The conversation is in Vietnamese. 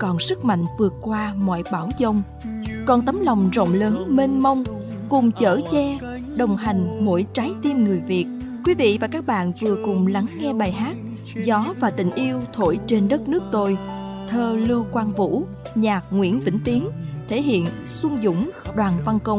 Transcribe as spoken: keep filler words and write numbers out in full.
còn sức mạnh vượt qua mọi bão giông, còn tấm lòng rộng lớn mênh mông cùng chở che đồng hành mỗi trái tim người Việt. Quý vị và các bạn vừa cùng lắng nghe bài hát Gió và tình yêu thổi trên đất nước tôi, thơ Lưu Quang Vũ, nhạc Nguyễn Vĩnh Tiến, thể hiện Xuân Dũng, Đoàn Văn Công.